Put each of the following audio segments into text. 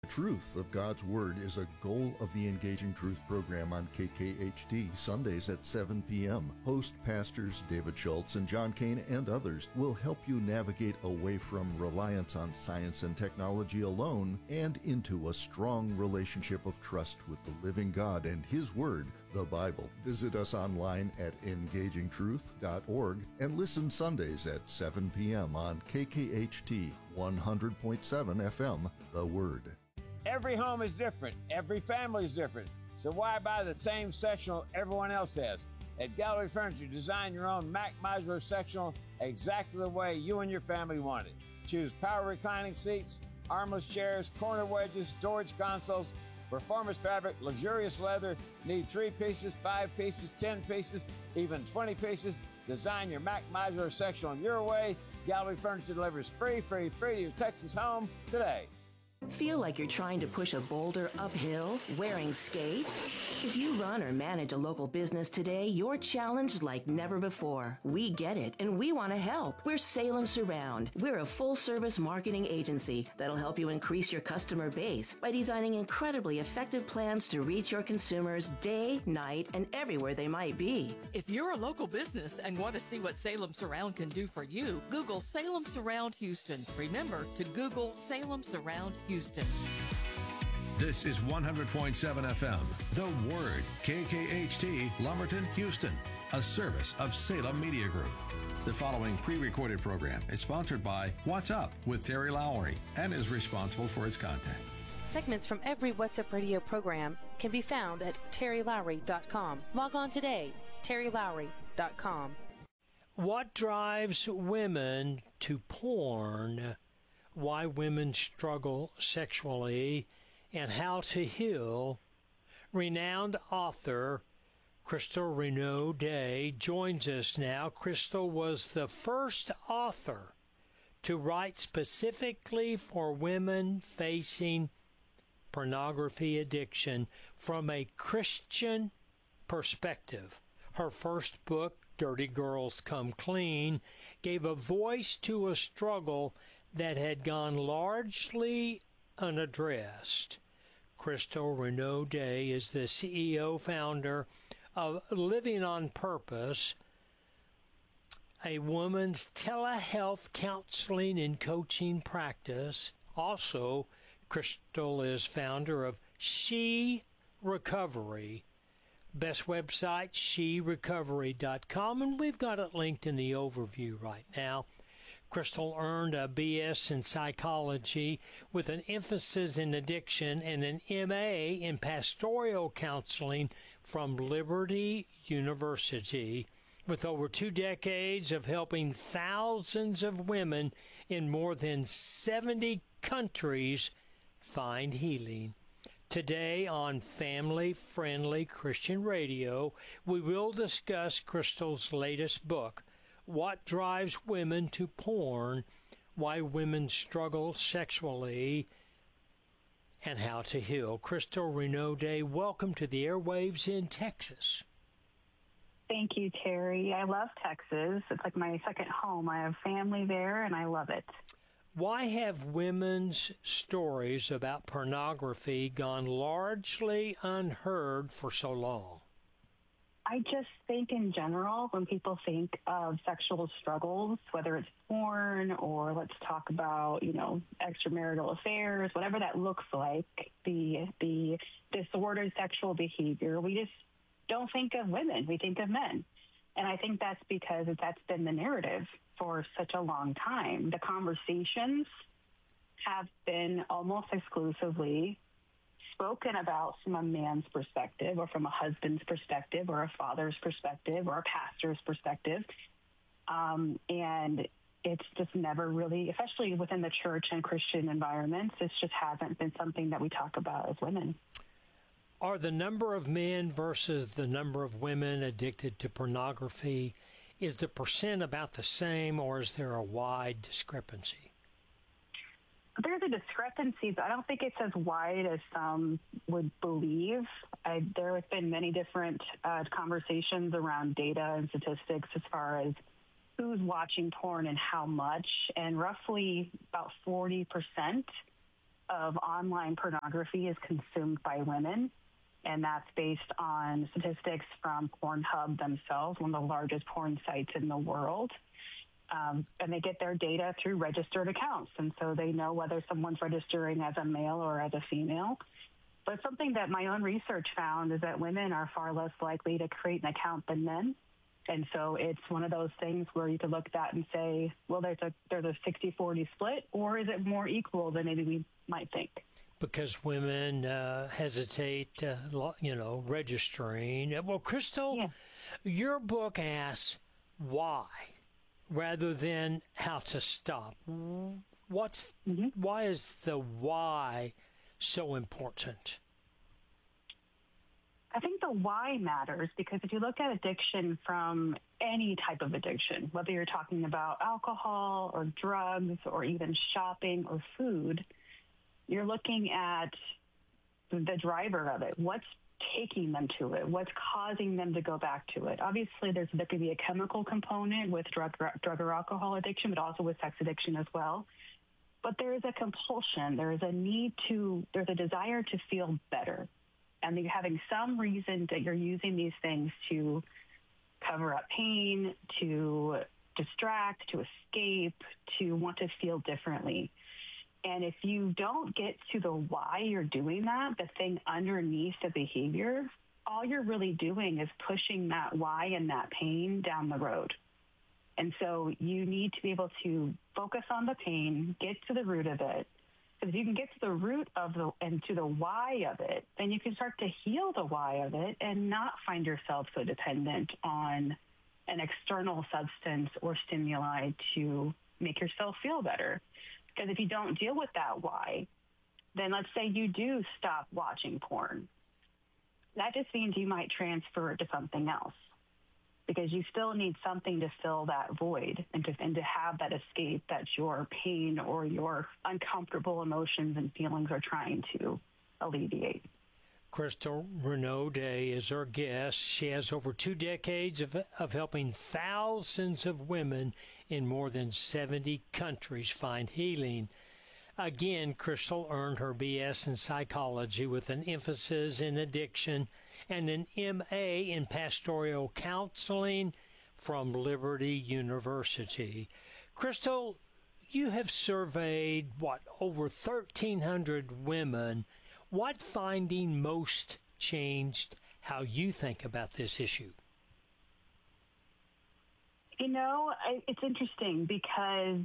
truth of God's Word is a goal of the Engaging Truth program on KKHD, Sundays at 7 p.m. Host pastors David Schultz and John Kane and others will help you navigate away from reliance on science and technology alone and into a strong relationship of trust with the living God and His Word, the Bible. Visit us online at engagingtruth.org and listen Sundays at 7 p.m. on KKHT 100.7 FM, The Word. Every home is different. Every family is different. So why buy the same sectional everyone else has? At Gallery Furniture, design your own Mac modular sectional exactly the way you and your family want it. Choose power reclining seats, armless chairs, corner wedges, storage consoles, performance fabric, luxurious leather. Need 3 pieces, 5 pieces, 10 pieces, even 20 pieces. Design your Mac modular sectional your way. Gallery Furniture delivers free to your Texas home today. Feel like you're trying to push a boulder uphill wearing skates? If you run or manage a local business today, you're challenged like never before. We get it, and we want to help. We're Salem Surround. We're a full-service marketing agency that'll help you increase your customer base by designing incredibly effective plans to reach your consumers day, night, and everywhere they might be. If you're a local business and want to see what Salem Surround can do for you, Google Salem Surround Houston. Remember to Google Salem Surround Houston. This is 100.7 FM, The Word, KKHT, Lumberton, Houston, a service of Salem Media Group. The following pre-recorded program is sponsored by What's Up with Terry Lowry and is responsible for its content. Segments from every What's Up radio program can be found at terrylowry.com. Log on today, terrylowry.com. What drives women to porn? Why women struggle sexually, and how to heal. Renowned author Crystal Renaud-Day joins us now. Crystal was the first author to write specifically for women facing pornography addiction from a Christian perspective. Her first book, Dirty Girls Come Clean, gave a voice to a struggle that had gone largely unaddressed. Crystal Renaud-Day is the CEO founder of Living on Purpose, a woman's telehealth counseling and coaching practice. Also, Crystal is founder of She Recovery. Best website, sherecovery.com, and we've got it linked in the overview right now. Crystal earned a BS in psychology with an emphasis in addiction and an MA in pastoral counseling from Liberty University. With over 2 decades of helping thousands of women in more than 70 countries find healing. Today on Family Friendly Christian Radio, we will discuss Crystal's latest book, What Drives Women to Porn, Why Women Struggle Sexually, and How to Heal. Crystal Renaud-Day, welcome to the airwaves in Texas. Thank you, Terry. I love Texas. It's like my second home. I have family there, and I love it. Why have women's stories about pornography gone largely unheard for so long? I just think in general, when people think of sexual struggles, whether it's porn or let's talk about, extramarital affairs, whatever that looks like, the disordered sexual behavior, we just don't think of women. We think of men. And I think that's because that's been the narrative for such a long time. The conversations have been almost exclusively spoken about from a man's perspective or from a husband's perspective or a father's perspective or a pastor's perspective. And it's just never really, especially within the church and Christian environments, it just hasn't been something that we talk about as women. Are the number of men versus the number of women addicted to pornography, is the percent about the same, or is there a wide discrepancy? There's a discrepancy, but I don't think it's as wide as some would believe. There have been many different conversations around data and statistics as far as who's watching porn and how much, and roughly about 40% of online pornography is consumed by women, and that's based on statistics from Pornhub themselves, one of the largest porn sites in the world. And they get their data through registered accounts, and so they know whether someone's registering as a male or as a female. But something that my own research found is that women are far less likely to create an account than men. And so it's one of those things where you could look at that and say, well, there's a 60-40 split, or is it more equal than maybe we might think? Because women hesitate, registering. Well, Crystal, your book asks why rather than how to stop. Why is the why so important? I think the why matters because if you look at addiction from any type of addiction, whether you're talking about alcohol or drugs or even shopping or food, you're looking at the driver of it. What's taking them to it? What's causing them to go back to it? Obviously, there could be a chemical component with drug or alcohol addiction, but also with sex addiction as well. But there is a compulsion. There is a there's a desire to feel better. And you're having some reason that you're using these things to cover up pain, to distract, to escape, to want to feel differently. And if you don't get to the why you're doing that, the thing underneath the behavior, all you're really doing is pushing that why and that pain down the road. And so you need to be able to focus on the pain, get to the root of it. Because if you can get to the root of and to the why of it, then you can start to heal the why of it and not find yourself so dependent on an external substance or stimuli to make yourself feel better. Because if you don't deal with that why, then let's say you do stop watching porn. That just means you might transfer it to something else because you still need something to fill that void and to have that escape that your pain or your uncomfortable emotions and feelings are trying to alleviate. Crystal Renaud-Day is our guest. She has over 2 decades of helping thousands of women in more than 70 countries find healing. Again, Crystal earned her B.S. in psychology with an emphasis in addiction and an M.A. in pastoral counseling from Liberty University. Crystal, you have surveyed, over 1,300 women. What finding most changed how you think about this issue? It's interesting because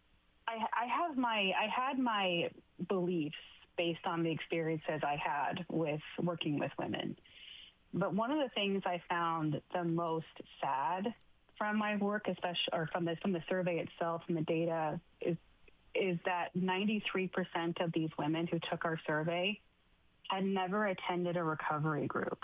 I had my beliefs based on the experiences I had with working with women. But one of the things I found the most sad from my work, especially or from the survey itself and the data, is that 93% of these women who took our survey had never attended a recovery group.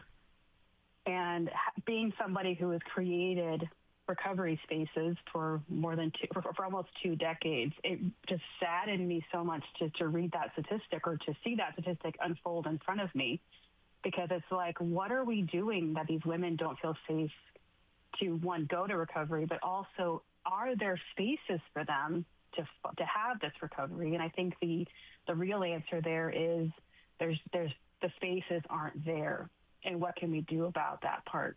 And being somebody who has created recovery spaces for for almost 2 decades, it just saddened me so much to read that statistic or to see that statistic unfold in front of me, because it's like, what are we doing that these women don't feel safe to, one, go to recovery, but also are there spaces for them to have this recovery? And I think the real answer there is there's the spaces aren't there. And what can we do about that part?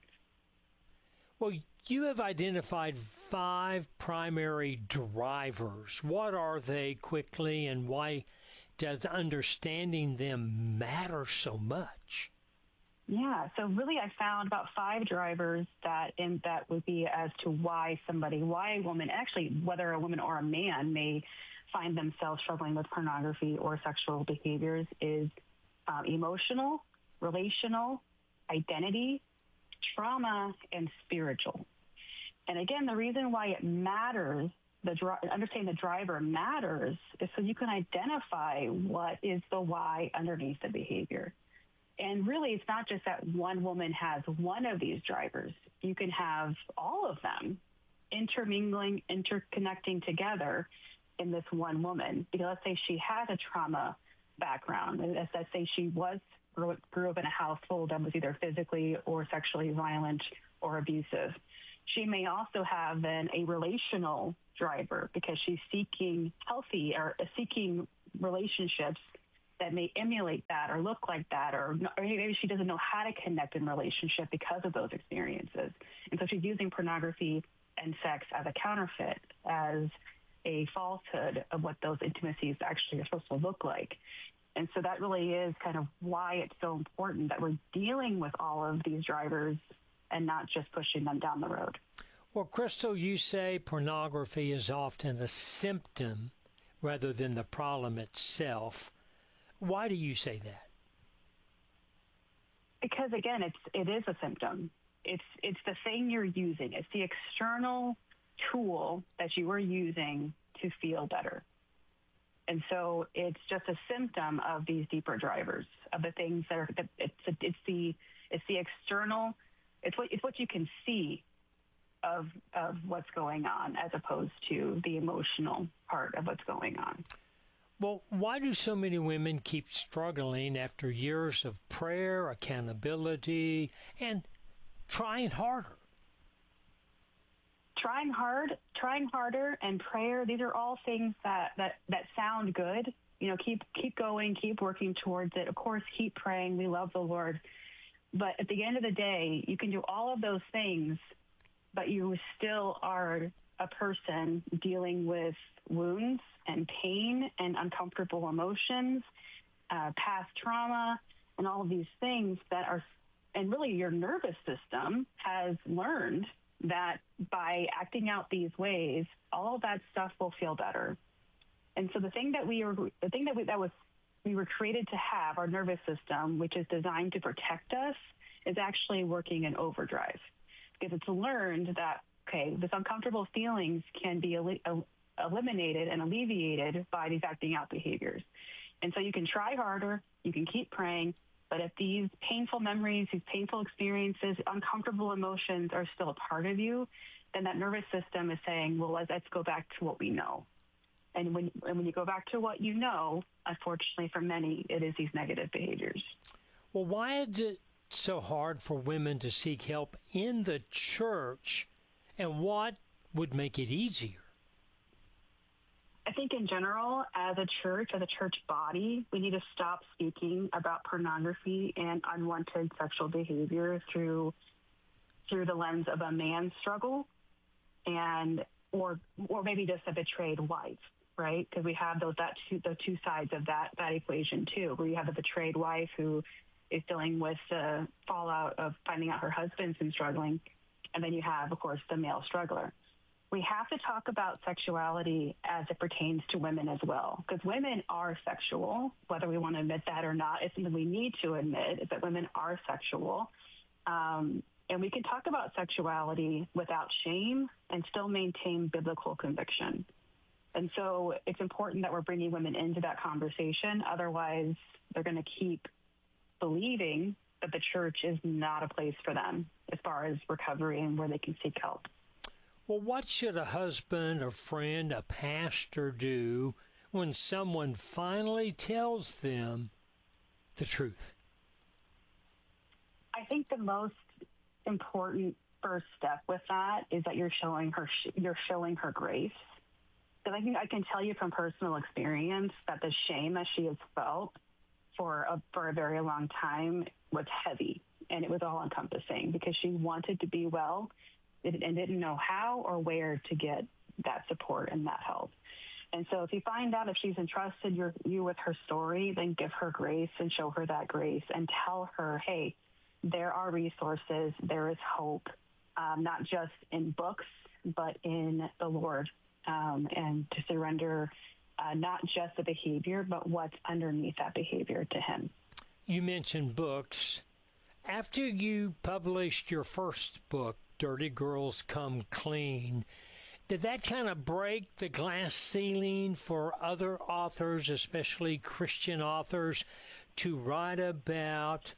Well, you have identified 5 primary drivers. What are they quickly, and why does understanding them matter so much? Yeah, so really I found about 5 drivers that would be as to why a woman, actually whether a woman or a man may find themselves struggling with pornography or sexual behaviors is emotional, relational, identity, trauma, and spiritual. And again, the reason why it matters, understanding the driver matters, is so you can identify what is the why underneath the behavior. And really, it's not just that one woman has one of these drivers. You can have all of them intermingling, interconnecting together in this one woman. Because let's say she has a trauma background. Let's say she grew up in a household that was either physically or sexually violent or abusive. She may also have then a relational driver because she's seeking relationships that may emulate that or look like that, or maybe she doesn't know how to connect in relationship because of those experiences. And so she's using pornography and sex as a counterfeit, as a falsehood of what those intimacies actually are supposed to look like. And so that really is kind of why it's so important that we're dealing with all of these drivers and not just pushing them down the road. Well, Crystal, you say pornography is often a symptom rather than the problem itself. Why do you say that? Because again, it is a symptom. It's the thing you're using. It's the external tool that you are using to feel better. And so it's just a symptom of these deeper drivers, of the things that are. It's the external. It's what you can see of what's going on, as opposed to the emotional part of what's going on. Well, why do so many women keep struggling after years of prayer, accountability, and trying harder? Trying harder, and prayer, these are all things that sound good. You know, keep going, keep working towards it. Of course, keep praying. We love the Lord. But at the end of the day, you can do all of those things, but you still are a person dealing with wounds and pain and uncomfortable emotions, past trauma, and all of these things that are, and really your nervous system has learned that by acting out these ways, all of that stuff will feel better. And so we were created to have, our nervous system, which is designed to protect us, is actually working in overdrive, because it's learned that, okay, this uncomfortable feelings can be eliminated and alleviated by these acting out behaviors. And so you can try harder, you can keep praying, but if these painful memories, these painful experiences, uncomfortable emotions are still a part of you, then that nervous system is saying, well, let's go back to what we know. And when you go back to what you know, unfortunately for many, it is these negative behaviors. Well, why is it so hard for women to seek help in the church, and what would make it easier? I think in general, as a church body, we need to stop speaking about pornography and unwanted sexual behavior through the lens of a man's struggle, or maybe just a betrayed wife, right? Because we have the two sides of that equation too, where you have the betrayed wife who is dealing with the fallout of finding out her husband's been struggling, and then you have, of course, the male struggler. We have to talk about sexuality as it pertains to women as well, because women are sexual, whether we want to admit that or not. It's something we need to admit, is that women are sexual. And we can talk about sexuality without shame and still maintain biblical conviction. And so it's important that we're bringing women into that conversation. Otherwise, they're going to keep believing that the church is not a place for them as far as recovery and where they can seek help. Well, what should a husband, a friend, a pastor do when someone finally tells them the truth? I think the most important first step with that is that you're showing her grace. Because I can tell you from personal experience that the shame that she has felt for a very long time was heavy, and it was all encompassing because she wanted to be well and didn't know how or where to get that support and that help. And so if you find out if she's entrusted you with her story, then give her grace and show her that grace and tell her, hey, there are resources, there is hope, not just in books, but in the Lord, and to surrender not just the behavior, but what's underneath that behavior to him. You mentioned books. After you published your first book, Dirty Girls Come Clean, did that kind of break the glass ceiling for other authors, especially Christian authors, to write about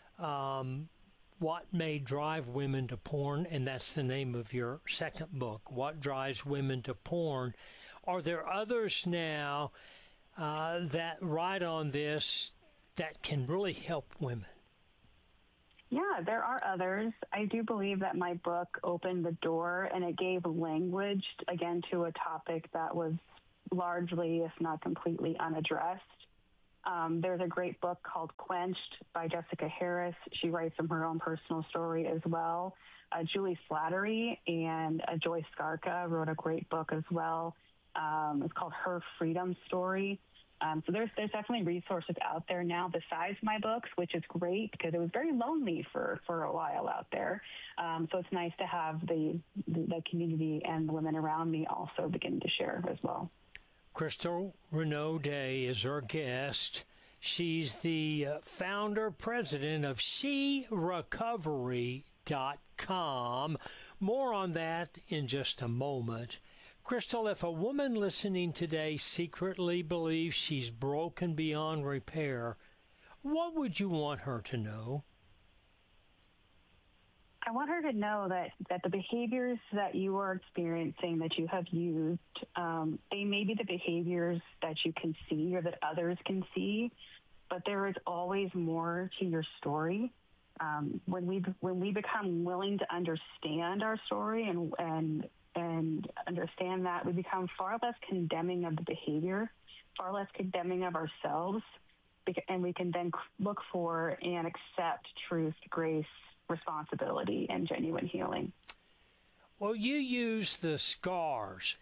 what may drive women to porn? And that's the name of your second book, What Drives Women to Porn. Are there others now that write on this that can really help women? Yeah, there are others. I do believe that my book opened the door and it gave language, again, to a topic that was largely, if not completely, unaddressed. There's a great book called Quenched by Jessica Harris. She writes from her own personal story as well. Julie Slattery and Joyce Skarka wrote a great book as well. It's called Her Freedom Story. So there's definitely resources out there now besides my books, which is great because it was very lonely for a while out there. So it's nice to have the community and the women around me also begin to share as well. Crystal Renaud Day is our guest. She's the founder, president of SheRecovery.com. More on that in just a moment. Crystal, if a woman listening today secretly believes she's broken beyond repair, what would you want her to know? I want her to know that the behaviors that you are experiencing, that you have used, they may be the behaviors that you can see or that others can see, but there is always more to your story. When we become willing to understand our story and understand that, we become far less condemning of the behavior, far less condemning of ourselves, and we can then look for and accept truth, grace, responsibility, and genuine healing. Well, you use the SCARS,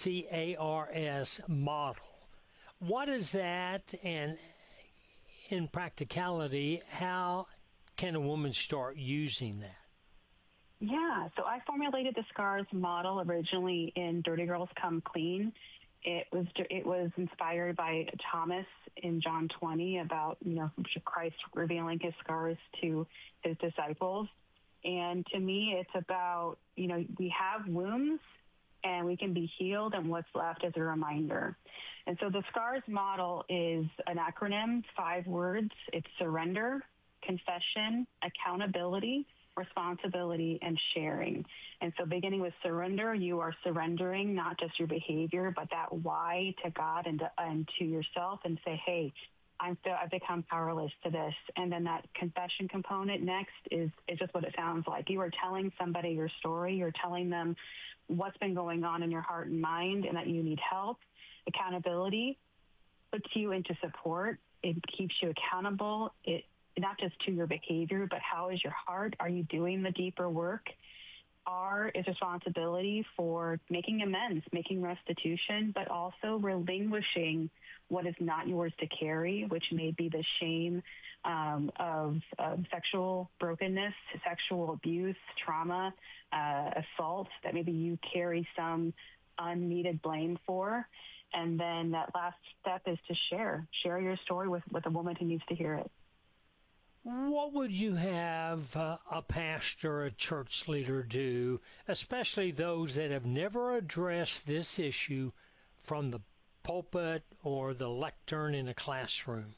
SCARS model. What is that, and in practicality, how can a woman start using that? Yeah, so I formulated the SCARS model originally in Dirty Girls Come Clean. It was inspired by Thomas in John 20 about, Christ revealing his scars to his disciples. And to me, it's about, we have wounds and we can be healed, and what's left is a reminder. And so the SCARS model is an acronym, 5 words. It's surrender, confession, accountability, responsibility, and sharing. And so beginning with surrender, you are surrendering not just your behavior, but that why to God and to yourself, and say, hey, I've become powerless to this. And then that confession component next is just what it sounds like. You are telling somebody your story. You're telling them what's been going on in your heart and mind and that you need help. Accountability puts you into support. It keeps you accountable. It not just to your behavior, but how is your heart? Are you doing the deeper work? R is responsibility for making amends, making restitution, but also relinquishing what is not yours to carry, which may be the shame of sexual brokenness, sexual abuse, trauma, assault that maybe you carry some unneeded blame for. And then that last step is to share your story with a woman who needs to hear it. What would you have a pastor, a church leader do, especially those that have never addressed this issue from the pulpit or the lectern in a classroom?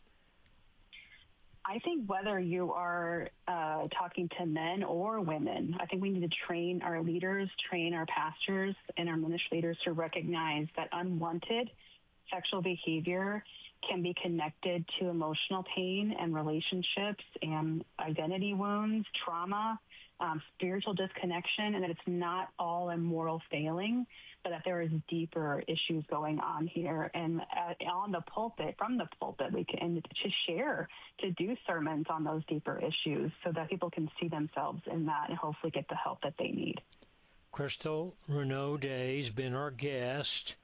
I think whether you are talking to men or women, I think we need to train our leaders, train our pastors and our ministry leaders to recognize that unwanted sexual behavior can be connected to emotional pain and relationships and identity wounds, trauma, spiritual disconnection, and that it's not all a moral failing, but that there is deeper issues going on here. And on the pulpit, from the pulpit, we can to share, to do sermons on those deeper issues so that people can see themselves in that and hopefully get the help that they need. Crystal Renaud Day has been our guest.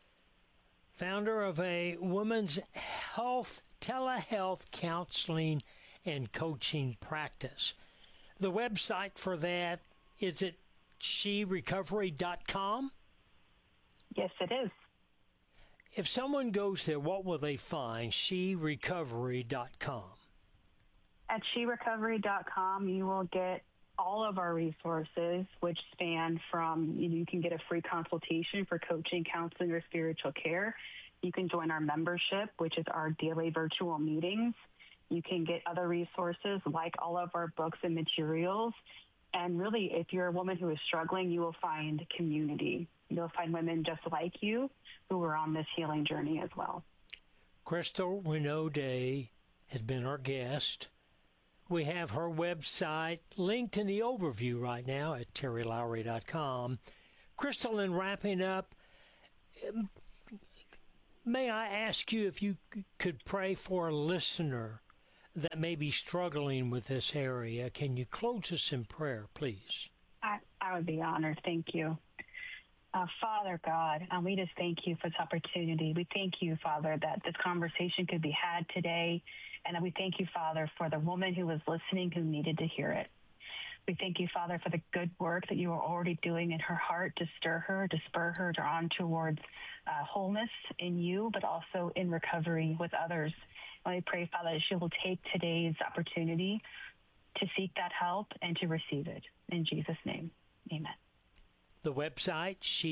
Founder of a women's health, telehealth counseling and coaching practice. The website for that, is it SheRecovery.com? Yes, it is. If someone goes there, what will they find? SheRecovery.com. At SheRecovery.com, you will get all of our resources, which span from, you can get a free consultation for coaching, counseling, or spiritual care. You can join our membership, which is our daily virtual meetings. You can get other resources like all of our books and materials. And really, if you're a woman who is struggling, you will find community. You'll find women just like you who are on this healing journey as well. Crystal Renaud Day has been our guest. We have her website linked in the overview right now at terrylowry.com. Crystal, in wrapping up, may I ask you if you could pray for a listener that may be struggling with this area? Can you close us in prayer, please? I would be honored. Thank you. Father God, we just thank you for this opportunity. We thank you, Father, that this conversation could be had today. And we thank you, Father, for the woman who was listening who needed to hear it. We thank you, Father, for the good work that you are already doing in her heart to stir her, to spur her on towards wholeness in you, but also in recovery with others. And we pray, Father, that she will take today's opportunity to seek that help and to receive it. In Jesus' name, amen. The website,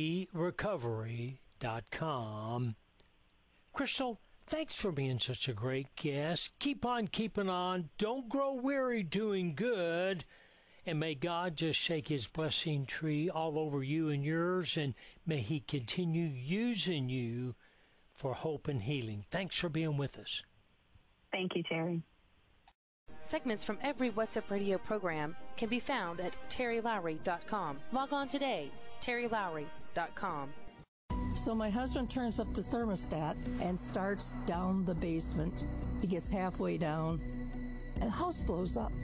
sherecovery.com. Crystal, thanks for being such a great guest. Keep on keeping on. Don't grow weary doing good. And may God just shake his blessing tree all over you and yours, and may he continue using you for hope and healing. Thanks for being with us. Thank you, Terry. Segments from every What's Up Radio program can be found at terrylowry.com. Log on today, terrylowry.com. So my husband turns up the thermostat and starts down the basement. He gets halfway down, and the house blows up.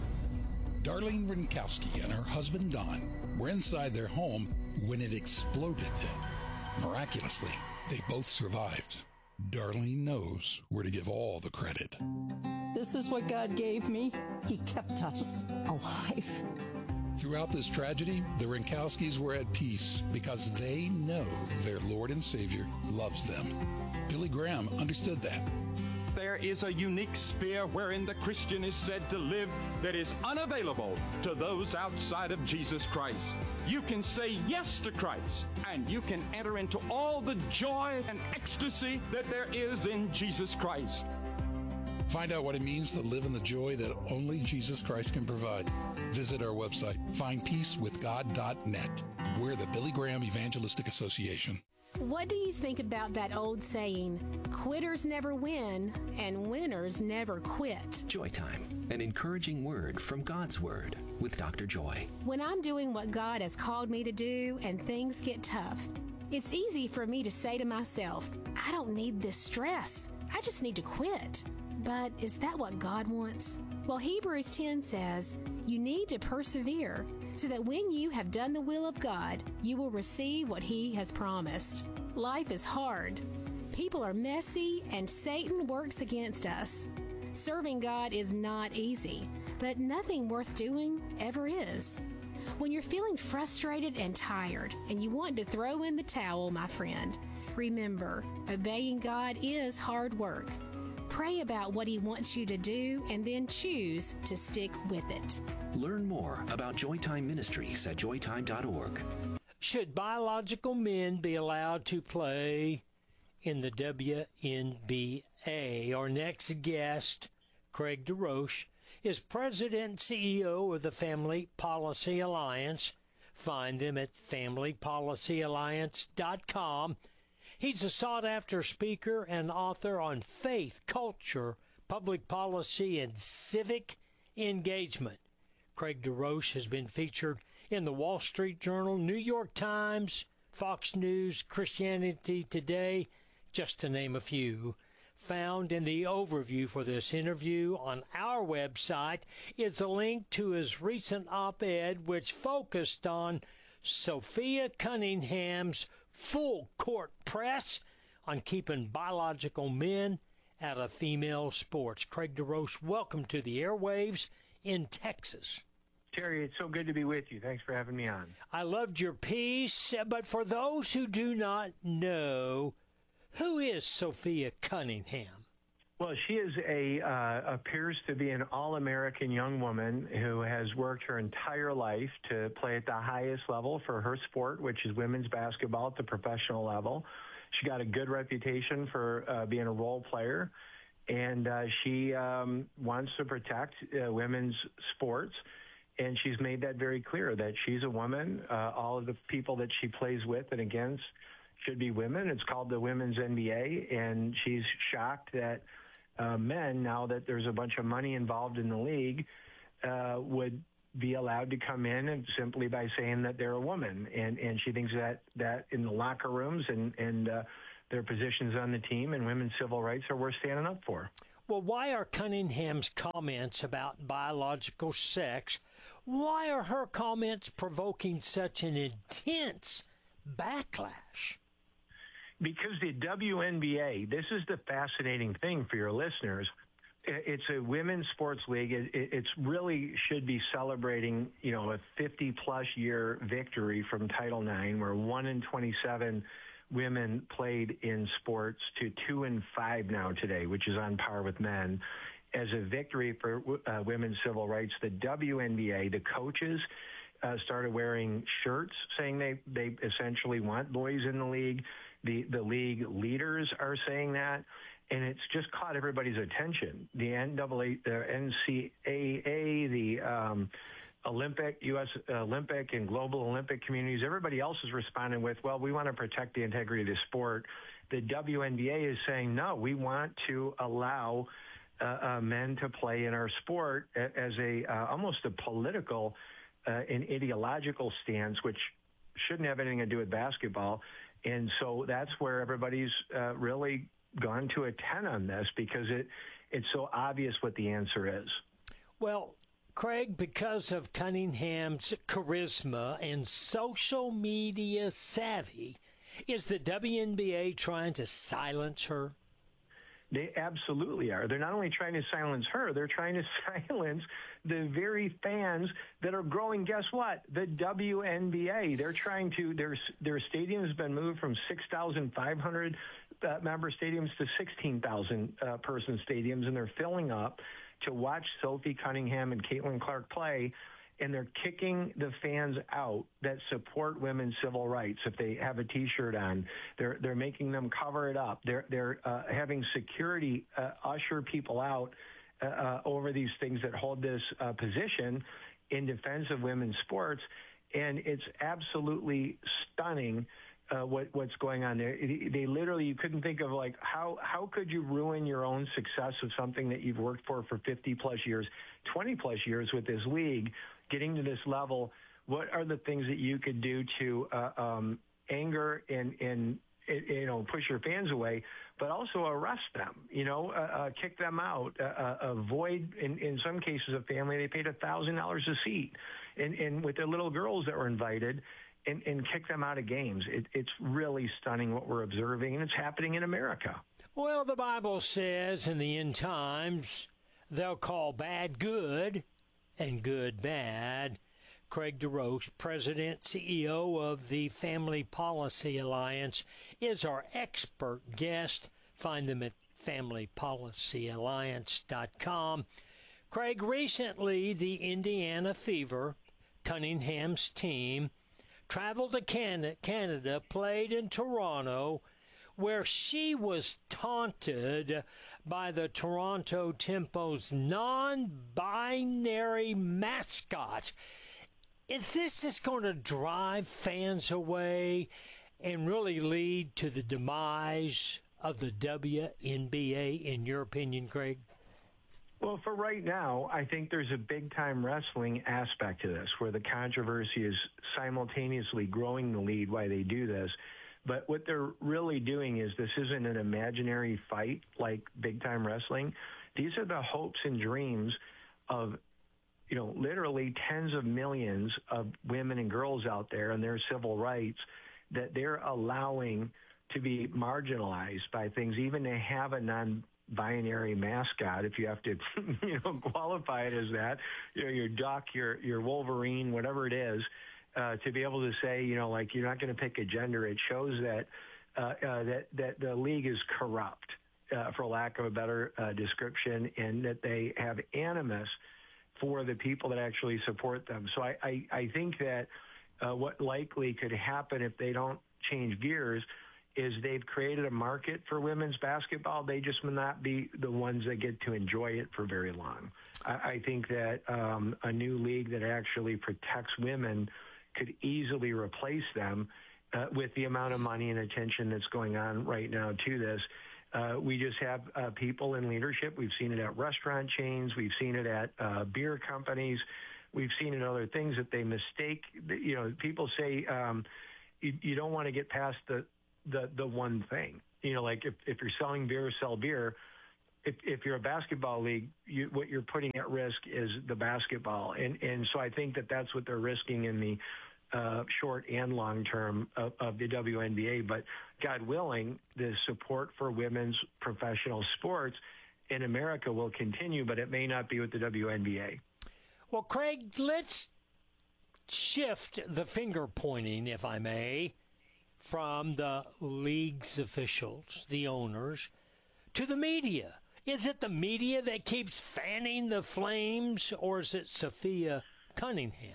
Darlene Rinkowski and her husband Don were inside their home when it exploded. Miraculously, they both survived. Darlene knows where to give all the credit. This is what God gave me. He kept us alive. Throughout this tragedy, the Rinkowskis were at peace because they know their Lord and Savior loves them. Billy Graham understood that. There is a unique sphere wherein the Christian is said to live that is unavailable to those outside of Jesus Christ. You can say yes to Christ, and you can enter into all the joy and ecstasy that there is in Jesus Christ. Find out what it means to live in the joy that only Jesus Christ can provide. Visit our website, findpeacewithgod.net. We're the Billy Graham Evangelistic Association. What do you think about that old saying, quitters never win and winners never quit? Joy Time, an encouraging word from God's Word with Dr. Joy. When I'm doing what God has called me to do and things get tough, it's easy for me to say to myself, I don't need this stress. I just need to quit. But is that what God wants? Well, Hebrews 10 says, you need to persevere so that when you have done the will of God, you will receive what He has promised. Life is hard. People are messy, and Satan works against us. Serving God is not easy, but nothing worth doing ever is. When you're feeling frustrated and tired, and you want to throw in the towel, my friend, remember, obeying God is hard work. Pray about what He wants you to do and then choose to stick with it. Learn more about Joytime Ministries at joytime.org. Should biological men be allowed to play in the WNBA? Our next guest, Craig DeRoche, is President and CEO of the Family Policy Alliance. Find them at familypolicyalliance.com. He's a sought-after speaker and author on faith, culture, public policy, and civic engagement. Craig DeRoche has been featured in the Wall Street Journal, New York Times, Fox News, Christianity Today, just to name a few. Found in the overview for this interview on our website is a link to his recent op-ed, which focused on Sophia Cunningham's full court press on keeping biological men out of female sports. Craig DeRoche, welcome to the airwaves in Texas. Terry, it's so good to be with you. Thanks for having me on. I loved your piece, but for those who do not know, who is Sophia Cunningham? Well, she is appears to be an all-American young woman who has worked her entire life to play at the highest level for her sport, which is women's basketball at the professional level. She got a good reputation for being a role player, and she wants to protect women's sports, and she's made that very clear that she's a woman. All of the people that she plays with and against should be women. It's called the Women's NBA, and she's shocked that men, now that there's a bunch of money involved in the league, would be allowed to come in and simply by saying that they're a woman. And she thinks that in the locker rooms and their positions on the team, and women's civil rights are worth standing up for. Well, why are Cunningham's comments about biological sex, why are her comments provoking such an intense backlash? Because the WNBA, this is the fascinating thing for your listeners. It's a women's sports league. It's really should be celebrating, a 50-plus year victory from Title IX, where 1 in 27 women played in sports to 2 in 5 now today, which is on par with men, as a victory for women's civil rights. The WNBA, the coaches started wearing shirts saying they essentially want boys in the league. The league leaders are saying that. And it's just caught everybody's attention. The NCAA, the Olympic, U.S. Olympic and global Olympic communities, everybody else is responding with, well, we want to protect the integrity of the sport. The WNBA is saying, no, we want to allow men to play in our sport as almost a political and ideological stance, which shouldn't have anything to do with basketball. And so that's where everybody's really gone to a 10 on this, because it's so obvious what the answer is. Well, Craig, because of Cunningham's charisma and social media savvy, is the WNBA trying to silence her? They absolutely are. They're not only trying to silence her, they're trying to silence the very fans that are growing, guess what? The WNBA. They're trying to, their stadium has been moved from 6,500 member stadiums to 16,000 person stadiums, and they're filling up to watch Sophie Cunningham and Caitlin Clark play, and they're kicking the fans out that support women's civil rights. If they have a T-shirt on, they're making them cover it up. They're having security usher people out over these things that hold this position in defense of women's sports, and it's absolutely stunning. What's going on there. They literally, you couldn't think of like, how could you ruin your own success of something that you've worked for 50 plus years, 20 plus years with this league, getting to this level? What are the things that you could do to anger and push your fans away, but also arrest them, kick them out, avoid, in some cases, a family, they paid $1,000 a seat. And with the little girls that were invited, and kick them out of games. It's really stunning what we're observing, and it's happening in America. Well, the Bible says in the end times, they'll call bad good and good bad. Craig DeRoche, President, CEO of the Family Policy Alliance, is our expert guest. Find them at familypolicyalliance.com. Craig, recently the Indiana Fever, Cunningham's team, traveled to Canada, played in Toronto, where she was taunted by the Toronto Tempo's non-binary mascot. Is this going to drive fans away and really lead to the demise of the WNBA, in your opinion, Craig? Well, for right now, I think there's a big-time wrestling aspect to this, where the controversy is simultaneously growing the lead while they do this. But what they're really doing is, this isn't an imaginary fight like big-time wrestling. These are the hopes and dreams of, literally tens of millions of women and girls out there and their civil rights that they're allowing to be marginalized by things, even to have a non-binary mascot, if you have to, qualify it as that, your duck, your Wolverine, whatever it is, to be able to say, you're not going to pick a gender. It shows that that the league is corrupt, for lack of a better description, and that they have animus for the people that actually support them. So I think that what likely could happen if they don't change gears is they've created a market for women's basketball. They just may not be the ones that get to enjoy it for very long. I think that a new league that actually protects women could easily replace them with the amount of money and attention that's going on right now to this. We just have people in leadership. We've seen it at restaurant chains. We've seen it at beer companies. We've seen it in other things that they mistake. People say you don't want to get past the one thing. like if you're selling beer, sell beer. If you're a basketball league, what you're putting at risk is the basketball. And so I think that's what they're risking in the short and long term of the WNBA. But God willing, the support for women's professional sports in America will continue, but it may not be with the WNBA. Well, Craig, let's shift the finger pointing, if I may, from the league's officials, the owners, to the media. Is it the media that keeps fanning the flames, or is it Sophia Cunningham?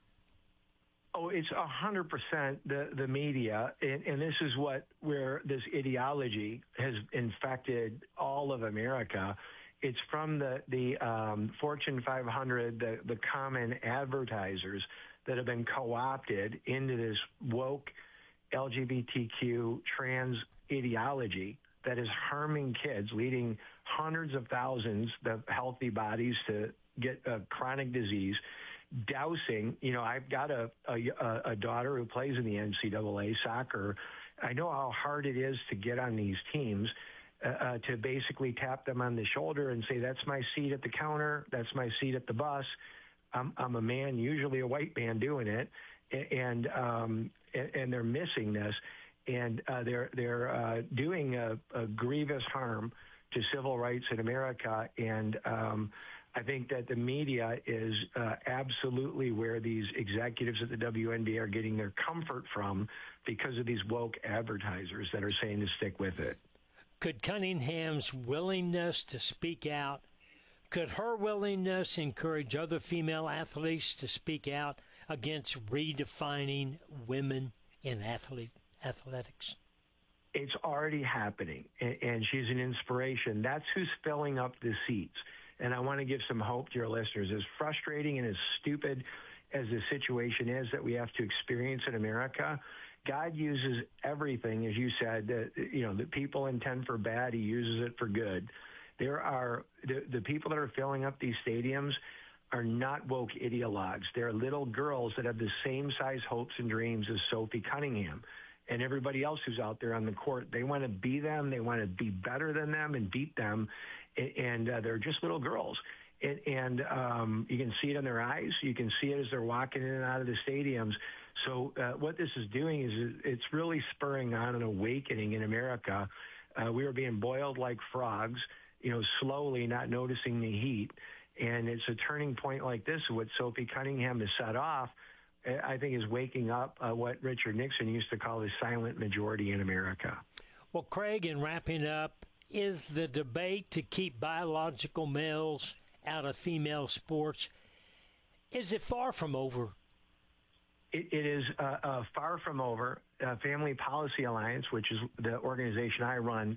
Oh, it's 100% the media, and this is where this ideology has infected all of America. It's from the Fortune 500, the common advertisers that have been co-opted into this woke LGBTQ trans ideology that is harming kids, leading hundreds of thousands of healthy bodies to get a chronic disease, dousing. I've got a daughter who plays in the NCAA soccer. I know how hard it is to get on these teams, to basically tap them on the shoulder and say, that's my seat at the counter, that's my seat at the bus. I'm a man, usually a white man, doing it, and they're missing this. And they're doing a grievous harm to civil rights in America. And I think that the media is absolutely where these executives at the WNBA are getting their comfort from because of these woke advertisers that are saying to stick with it. Could Cunningham's willingness to speak out, could her willingness encourage other female athletes to speak out against redefining women in athletics? It's already happening, and she's an inspiration. That's who's filling up the seats. And I want to give some hope to your listeners. As frustrating and as stupid as the situation is that we have to experience in America, God uses everything, as you said, the people intend for bad, he uses it for good. There are the people that are filling up these stadiums are not woke ideologues. They're little girls that have the same size hopes and dreams as Sophie Cunningham and everybody else who's out there on the court. They want to be them. They want to be better than them and beat them. And they're just little girls. And you can see it in their eyes. You can see it as they're walking in and out of the stadiums. So what this is doing is it's really spurring on an awakening in America. We were being boiled like frogs, slowly, not noticing the heat. And it's a turning point like this, what Sophie Cunningham has set off, I think, is waking up what Richard Nixon used to call the silent majority in America. Well, Craig, in wrapping up, is the debate to keep biological males out of female sports, is it far from over? It is far from over. Family Policy Alliance, which is the organization I run,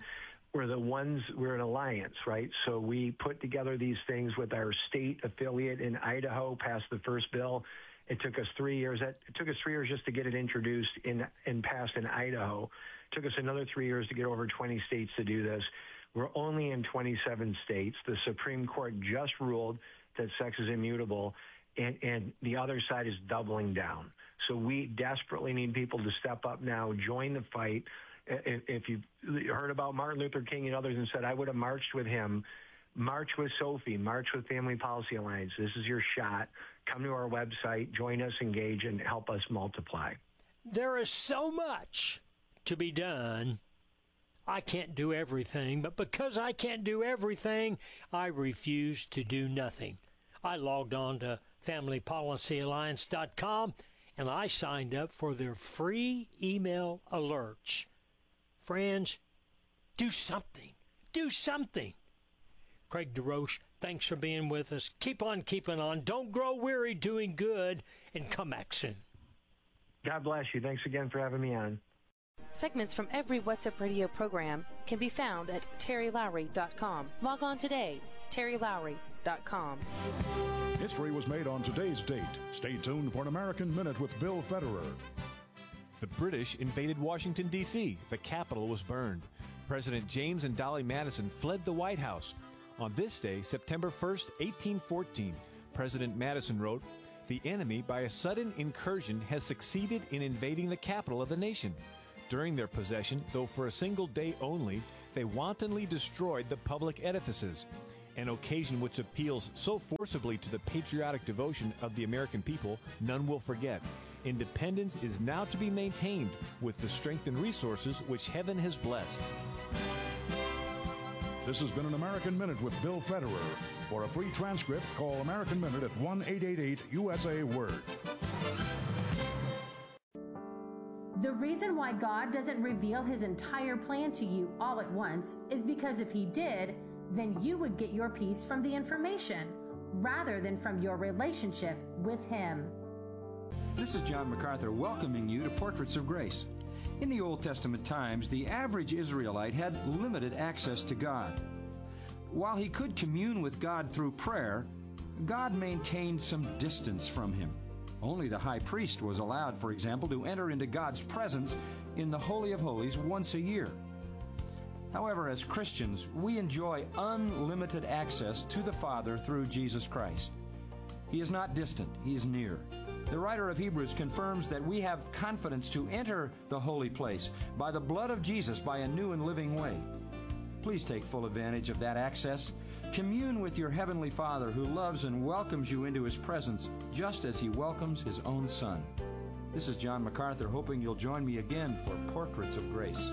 we're an alliance, right? So we put together these things with our state affiliate in Idaho, passed the first bill. It took us 3 years. It took us 3 years just to get it introduced and passed in Idaho. It took us another 3 years to get over 20 states to do this. We're only in 27 states. The Supreme Court just ruled that sex is immutable, and the other side is doubling down. So we desperately need people to step up now, join the fight. If you've heard about Martin Luther King and others and said, I would have marched with him, march with Sophie, march with Family Policy Alliance. This is your shot. Come to our website, join us, engage, and help us multiply. There is so much to be done. I can't do everything, but because I can't do everything, I refuse to do nothing. I logged on to FamilyPolicyAlliance.com, and I signed up for their free email alerts. Friends, do something. Do something. Craig DeRoche, thanks for being with us. Keep on keeping on. Don't grow weary doing good, and come back soon. God bless you. Thanks again for having me on. Segments from every What's Up Radio program can be found at terrylowry.com. Log on today, terrylowry.com. History was made on today's date. Stay tuned for an American Minute with Bill Federer. The British invaded Washington, D.C. The Capitol was burned. President James and Dolly Madison fled the White House. On this day, September 1st, 1814, President Madison wrote, "The enemy, by a sudden incursion, has succeeded in invading the capital of the nation. During their possession, though for a single day only, they wantonly destroyed the public edifices, an occasion which appeals so forcibly to the patriotic devotion of the American people, none will forget. Independence is now to be maintained with the strength and resources which heaven has blessed. This has been an American Minute with Bill Federer. For a free transcript, call American Minute at 1-888-USA-WORD. The reason why God doesn't reveal his entire plan to you all at once is because if he did, then you would get your peace from the information rather than from your relationship with him. This is John MacArthur welcoming you to Portraits of Grace. In the Old Testament times, the average Israelite had limited access to God. While he could commune with God through prayer, God maintained some distance from him. Only the high priest was allowed, for example, to enter into God's presence in the Holy of Holies once a year. However, as Christians, we enjoy unlimited access to the Father through Jesus Christ. He is not distant, he is near. The writer of Hebrews confirms that we have confidence to enter the holy place by the blood of Jesus by a new and living way. Please take full advantage of that access. Commune with your Heavenly Father who loves and welcomes you into his presence just as he welcomes his own Son. This is John MacArthur hoping you'll join me again for Portraits of Grace.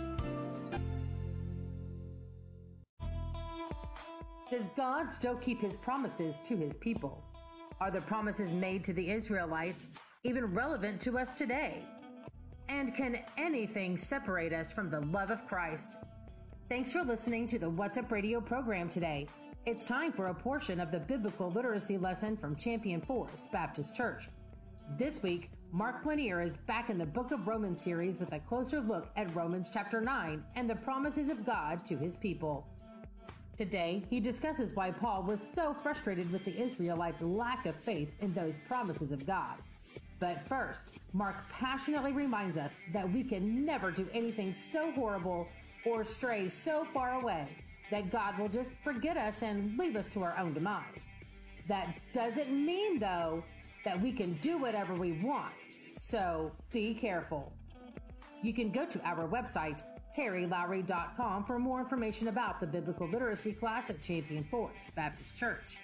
Does God still keep his promises to his people? Are the promises made to the Israelites even relevant to us today? And can anything separate us from the love of Christ? Thanks for listening to the What's Up Radio program today. It's time for a portion of the biblical literacy lesson from Champion Forest Baptist Church. This week, Mark Lanier is back in the Book of Romans series with a closer look at Romans chapter 9 and the promises of God to his people. Today, he discusses why Paul was so frustrated with the Israelites' lack of faith in those promises of God. But first, Mark passionately reminds us that we can never do anything so horrible or stray so far away that God will just forget us and leave us to our own demise. That doesn't mean, though, that we can do whatever we want, so be careful. You can go to our website, terrylowry.com, for more information about the biblical literacy class at Champion Forest Baptist Church.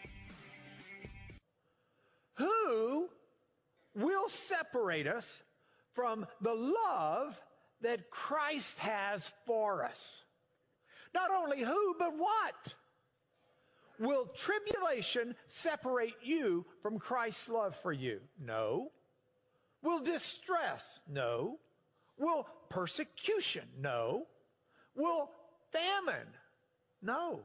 Who will separate us from the love that Christ has for us? Not only who, but what? Will tribulation separate you from Christ's love for you? No. Will distress? No. Will persecution? No. Will famine? No.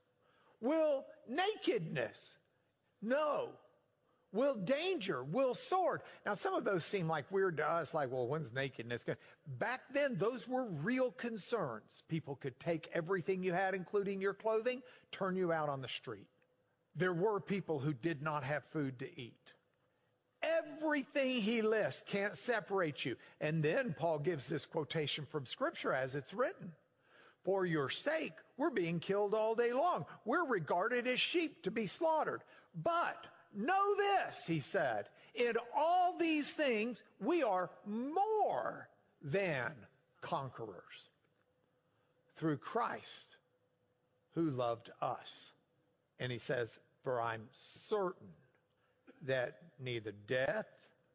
Will nakedness? No. Will danger? Will sword? Now, some of those seem like weird to us, like, well, when's nakedness going? Back then, those were real concerns. People could take everything you had, including your clothing, turn you out on the street. There were people who did not have food to eat. Everything he lists can't separate you. And then Paul gives this quotation from Scripture as it's written. For your sake, we're being killed all day long. We're regarded as sheep to be slaughtered. But know this, he said, in all these things, we are more than conquerors through Christ who loved us. And he says, for I'm certain that neither death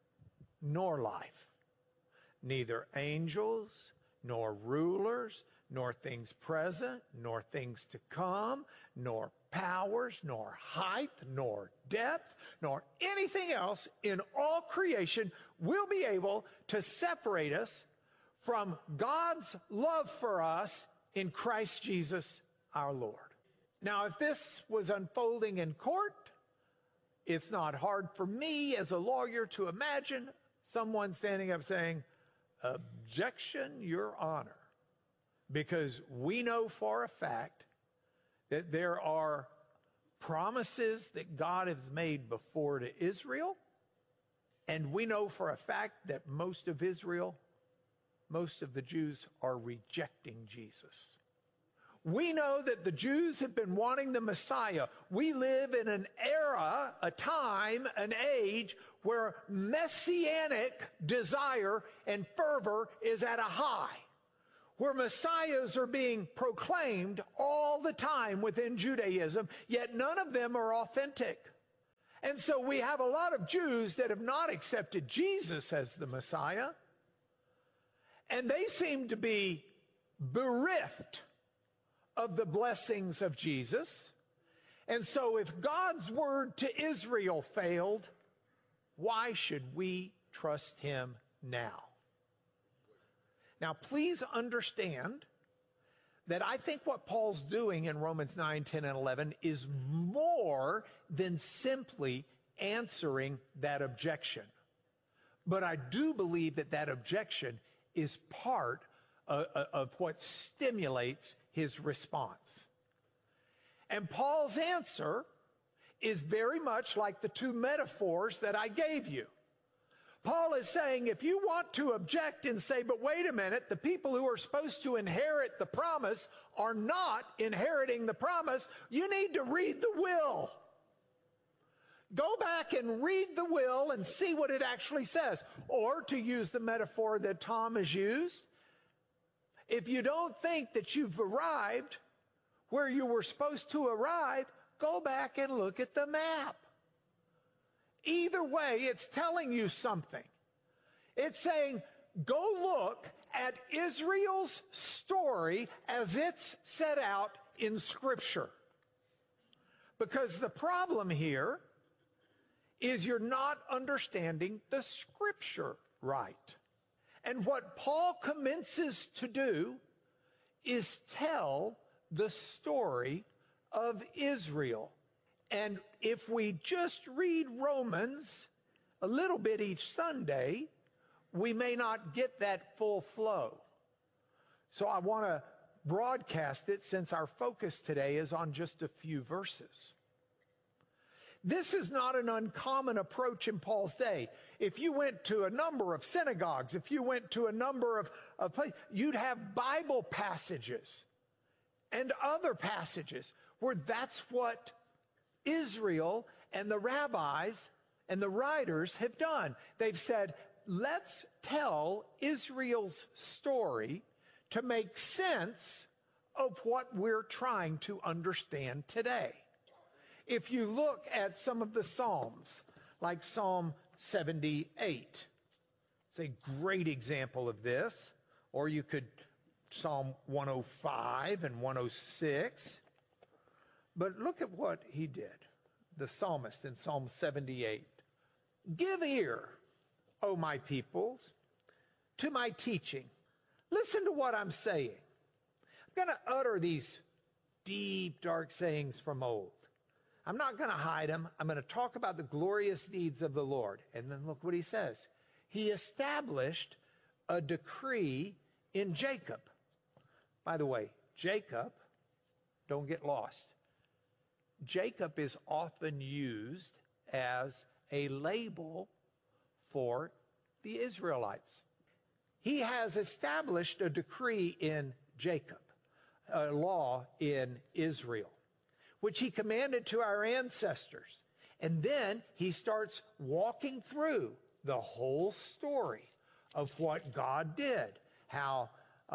nor life, neither angels nor rulers, nor things present, nor things to come, nor powers, nor height, nor depth, nor anything else in all creation will be able to separate us from God's love for us in Christ Jesus our Lord. Now, if this was unfolding in court, it's not hard for me as a lawyer to imagine someone standing up saying, "Objection, Your Honor," because we know for a fact that there are promises that God has made before to Israel, and we know for a fact that most of Israel, most of the Jews are rejecting Jesus. We know that the Jews have been wanting the Messiah. We live in an era, a time, an age where messianic desire and fervor is at a high. where messiahs are being proclaimed all the time within Judaism, yet none of them are authentic. And so we have a lot of Jews that have not accepted Jesus as the Messiah, and they seem to be bereft of the blessings of Jesus. And so if God's word to Israel failed, why should we trust him now? Now, please understand that I think what Paul's doing in Romans 9, 10, and 11 is more than simply answering that objection. But I do believe that that objection is part of what stimulates his response. And Paul's answer is very much like the two metaphors that I gave you. Paul is saying, if you want to object and say, but wait a minute, the people who are supposed to inherit the promise are not inheriting the promise, you need to read the will. Go back and read the will and see what it actually says. Or, to use the metaphor that Tom has used, if you don't think that you've arrived where you were supposed to arrive, go back and look at the map. Either way, it's telling you something. It's saying, go look at Israel's story as it's set out in Scripture. Because the problem here is you're not understanding the Scripture right. And what Paul commences to do is tell the story of Israel. And if we just read Romans a little bit each Sunday, we may not get that full flow. So I want to broadcast it since our focus today is on just a few verses. This is not an uncommon approach in Paul's day. If you went to a number of synagogues, if you went to a number of places, you'd have Bible passages and other passages where that's what Israel and the rabbis and the writers have done. They've said, let's tell Israel's story to make sense of what we're trying to understand today. If you look at some of the Psalms, like Psalm 78, it's a great example of this. Or you could Psalm 105 and 106. But look at what he did, the psalmist in Psalm 78. Give ear, O my peoples, to my teaching. Listen to what I'm saying. I'm going to utter these deep, dark sayings from old. I'm not going to hide them. I'm going to talk about the glorious deeds of the Lord. And then look what he says. He established a decree in Jacob. By the way, Jacob, don't get lost. Jacob is often used as a label for the Israelites. He has established a decree in Jacob, a law in Israel, which he commanded to our ancestors. And then he starts walking through the whole story of what God did, how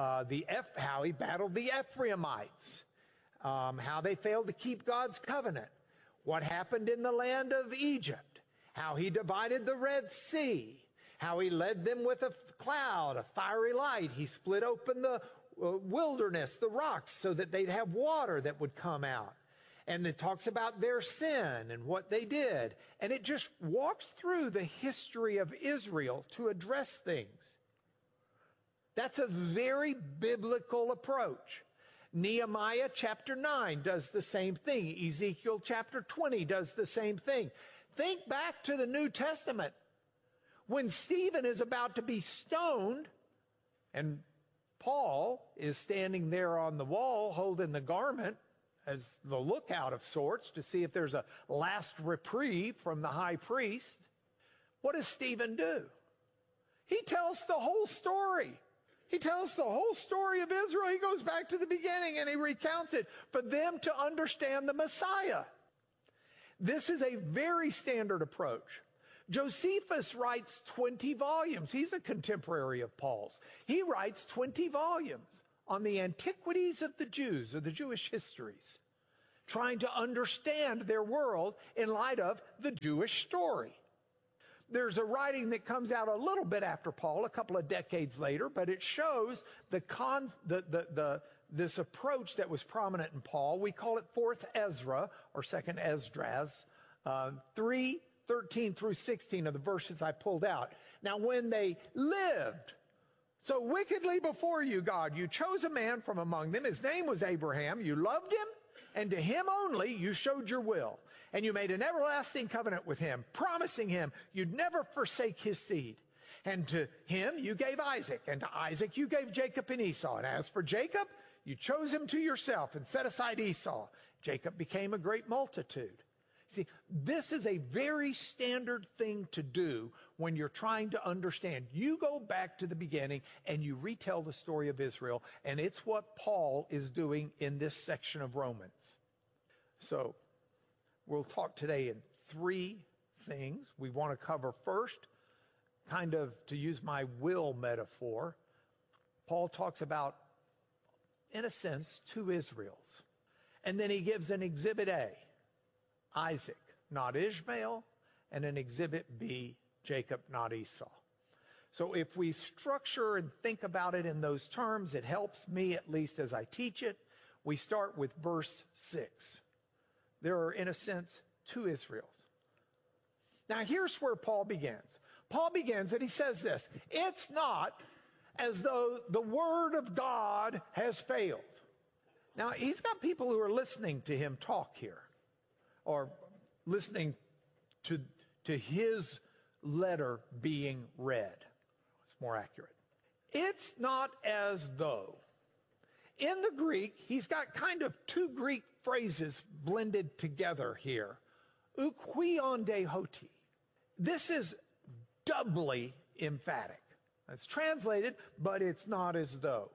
he battled the Ephraimites, how they failed to keep God's covenant, what happened in the land of Egypt, how he divided the Red Sea, how he led them with a cloud, a fiery light. He split open the wilderness, the rocks, so that they'd have water that would come out. And it talks about their sin and what they did. And it just walks through the history of Israel to address things. That's a very biblical approach. Nehemiah chapter 9 does the same thing. Ezekiel chapter 20 does the same thing. Think back to the New Testament. When Stephen is about to be stoned, and Paul is standing there on the wall holding the garment as the lookout of sorts to see if there's a last reprieve from the high priest, what does Stephen do? He tells the whole story. He tells the whole story of Israel. He goes back to the beginning and he recounts it for them to understand the Messiah. This is a very standard approach. Josephus writes 20 volumes. He's a contemporary of Paul's. He writes 20 volumes on the antiquities of the Jews, or the Jewish histories, trying to understand their world in light of the Jewish story. There's a writing that comes out a little bit after Paul, a couple of decades later, but it shows this approach that was prominent in Paul. We call it Fourth Ezra, or Second Esdras, 3:13 through 16 of the verses I pulled out. Now, when they lived so wickedly before you, God, you chose a man from among them. His name was Abraham. You loved him, and to him only you showed your will. And you made an everlasting covenant with him, promising him you'd never forsake his seed. And to him you gave Isaac, and to Isaac you gave Jacob and Esau. And as for Jacob, you chose him to yourself and set aside Esau. Jacob became a great multitude. See, this is a very standard thing to do when you're trying to understand. You go back to the beginning and you retell the story of Israel, and it's what Paul is doing in this section of Romans. So, we'll talk today in three things. We want to cover first, kind of to use my will metaphor, Paul talks about, in a sense, two Israels. And then he gives an exhibit A, Isaac, not Ishmael, and an exhibit B, Jacob, not Esau. So if we structure and think about it in those terms, it helps me, at least as I teach it. We start with verse 6. There are, in a sense, two Israels. Now, here's where Paul begins. Paul begins and he says this: it's not as though the word of God has failed. Now, he's got people who are listening to him talk here, or listening to his letter being read. It's more accurate. It's not as though. In the Greek, he's got kind of two Greek phrases blended together here. Oukion hoti. This is doubly emphatic. It's translated, but it's not as though.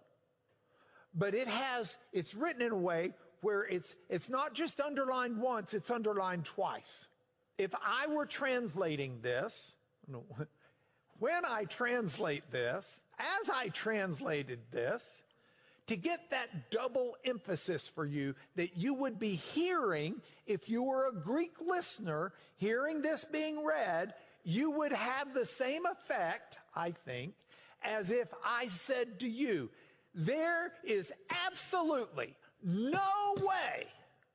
But it's written in a way where it's not just underlined once, it's underlined twice. If I were translating this, when I translate this, as I translated this, to get that double emphasis for you that you would be hearing if you were a Greek listener hearing this being read, you would have the same effect, I think, as if I said to you, there is absolutely no way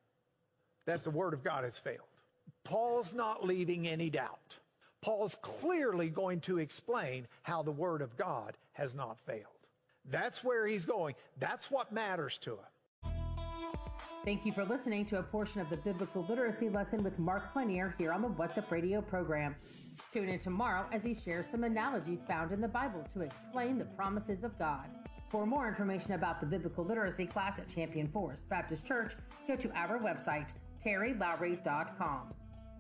that the Word of God has failed. Paul's not leaving any doubt. Paul's clearly going to explain how the Word of God has not failed. That's where he's going. That's what matters to him. Thank you for listening to a portion of the Biblical Literacy Lesson with Mark Lanier here on the What's Up Radio program. Tune in tomorrow as he shares some analogies found in the Bible to explain the promises of God. For more information about the Biblical Literacy class at Champion Forest Baptist Church, go to our website, terrylowry.com.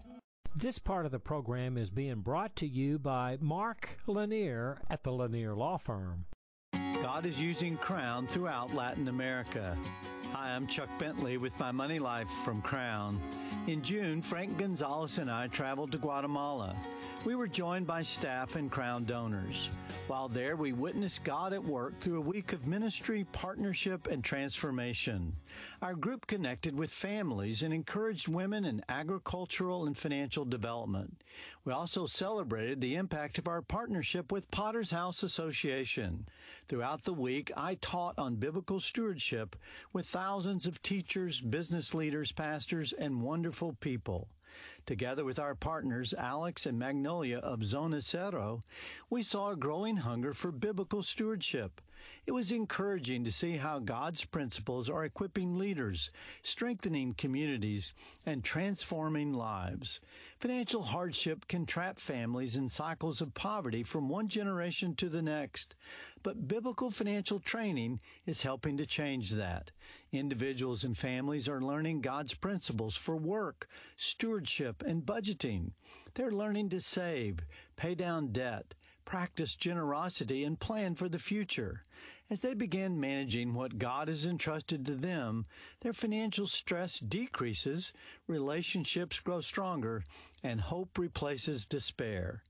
This part of the program is being brought to you by Mark Lanier at the Lanier Law Firm. God is using Crown throughout Latin America. Hi, I'm Chuck Bentley with my Money Life from Crown. In June, Frank Gonzalez and I traveled to Guatemala. We were joined by staff and Crown donors. While there, we witnessed God at work through a week of ministry, partnership, and transformation. Our group connected with families and encouraged women in agricultural and financial development. We also celebrated the impact of our partnership with Potter's House Association. Throughout the week, I taught on biblical stewardship with thousands of teachers, business leaders, pastors, and wonderful people. Together with our partners, Alex and Magnolia of Zona Cero, we saw a growing hunger for biblical stewardship. It was encouraging to see how God's principles are equipping leaders, strengthening communities, and transforming lives. Financial hardship can trap families in cycles of poverty from one generation to the next. But biblical financial training is helping to change that. Individuals and families are learning God's principles for work, stewardship, and budgeting. They're learning to save, pay down debt, practice generosity, and plan for the future. As they begin managing what God has entrusted to them, their financial stress decreases, relationships grow stronger, and hope replaces despair.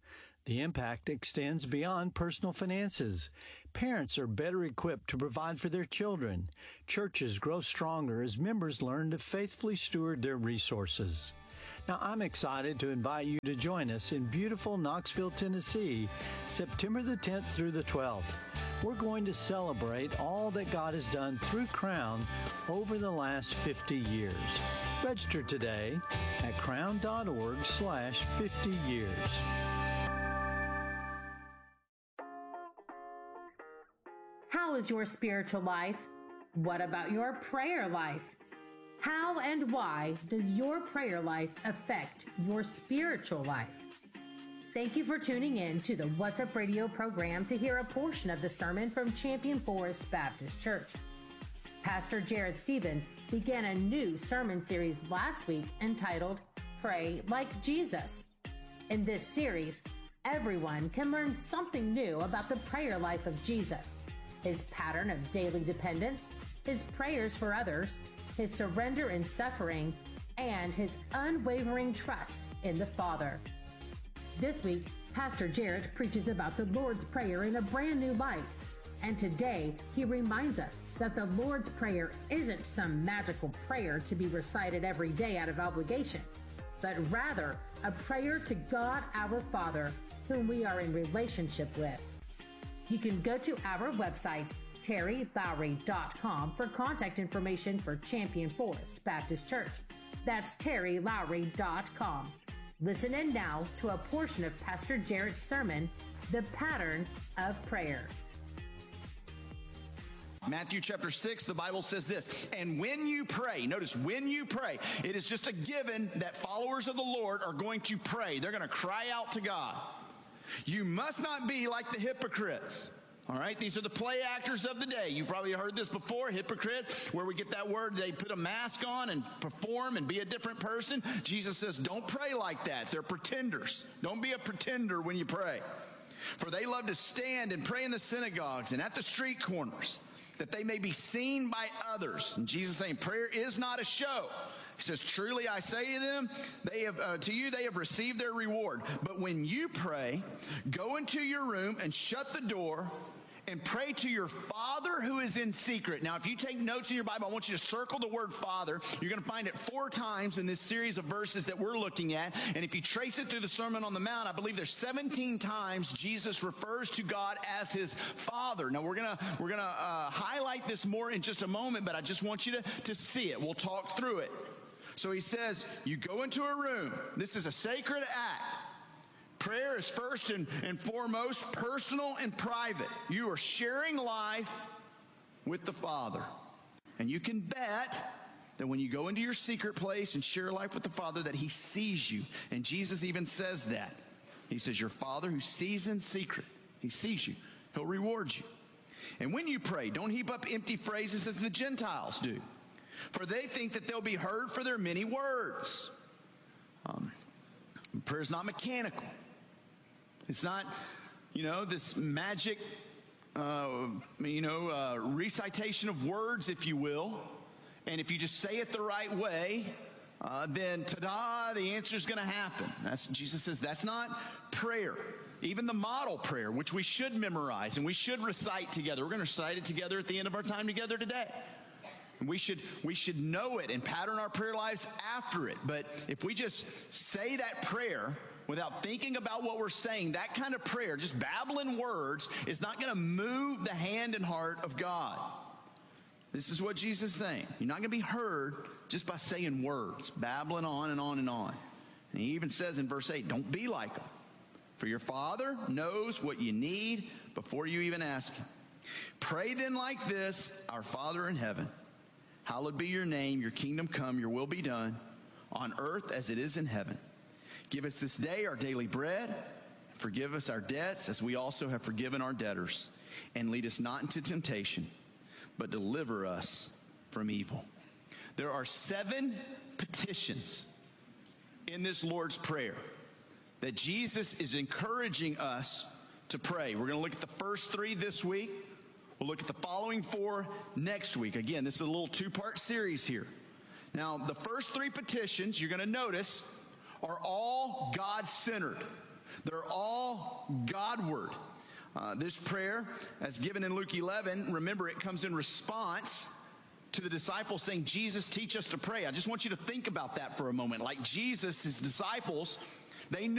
The impact extends beyond personal finances. Parents are better equipped to provide for their children. Churches grow stronger as members learn to faithfully steward their resources. Now, I'm excited to invite you to join us in beautiful Knoxville, Tennessee, September the 10th through the 12th. We're going to celebrate all that God has done through Crown over the last 50 years. Register today at crown.org/50 years. How is your spiritual life? What about your prayer life? How and why does your prayer life affect your spiritual life? Thank you for tuning in to the What's Up Radio program to hear a portion of the sermon from Champion Forest Baptist Church. Pastor Jared Stevens began a new sermon series last week entitled Pray Like Jesus. In this series, everyone can learn something new about the prayer life of Jesus, his pattern of daily dependence, his prayers for others, his surrender in suffering, and his unwavering trust in the Father. This week, Pastor Jared preaches about the Lord's Prayer in a brand new light. And today, he reminds us that the Lord's Prayer isn't some magical prayer to be recited every day out of obligation, but rather a prayer to God our Father, whom we are in relationship with. You can go to our website, terrylowry.com, for contact information for Champion Forest Baptist Church. That's terrylowry.com. Listen in now to a portion of Pastor Jared's sermon, The Pattern of Prayer. Matthew chapter 6, the Bible says this, and when you pray, notice when you pray, it is just a given that followers of the Lord are going to pray. They're going to cry out to God. You must not be like the hypocrites. All right, these are the play actors of the day. You've probably heard this before, hypocrites, where we get that word, they put a mask on and perform and be a different person. Jesus says, don't pray like that. They're pretenders. Don't be a pretender when you pray. For they love to stand and pray in the synagogues and at the street corners, that they may be seen by others. And Jesus is saying, prayer is not a show. He says, truly I say to them, they have received their reward. But when you pray, go into your room and shut the door and pray to your Father who is in secret. Now, if you take notes in your Bible, I want you to circle the word Father. You're going to find it 4 times in this series of verses that we're looking at. And if you trace it through the Sermon on the Mount, I believe there's 17 times Jesus refers to God as his Father. Now, we're gonna highlight this more in just a moment, but I just want you to see it. We'll talk through it. So he says, you go into a room. This is a sacred act. Prayer is first and foremost personal and private. You are sharing life with the Father. And you can bet that when you go into your secret place and share life with the Father, that he sees you. And Jesus even says that. He says, your Father who sees in secret, he sees you. He'll reward you. And when you pray, don't heap up empty phrases as the Gentiles do, for they think that they'll be heard for their many words. Prayer is not mechanical. It's not, this magic, recitation of words, if you will. And if you just say it the right way, then ta-da, the answer is going to happen. Jesus says that's not prayer. Even the model prayer, which we should memorize and we should recite together. We're going to recite it together at the end of our time together today. And we should know it and pattern our prayer lives after it. But if we just say that prayer without thinking about what we're saying, that kind of prayer, just babbling words, is not going to move the hand and heart of God. This is what Jesus is saying. You're not going to be heard just by saying words, babbling on and on and on. And he even says in verse 8, don't be like them. For your Father knows what you need before you even ask him. Pray then like this, our Father in heaven, hallowed be your name, your kingdom come, your will be done, on earth as it is in heaven. Give us this day our daily bread. Forgive us our debts as we also have forgiven our debtors. And lead us not into temptation, but deliver us from evil. There are 7 petitions in this Lord's Prayer that Jesus is encouraging us to pray. We're going to look at the first 3 this week. We'll look at the following 4 next week. Again, this is a little 2-part series here. Now, the first 3 petitions, you're going to notice, are all God-centered. They're all Godward. This prayer, as given in Luke 11, remember it comes in response to the disciples saying, Jesus, teach us to pray. I just want you to think about that for a moment. Like Jesus, his disciples, they knew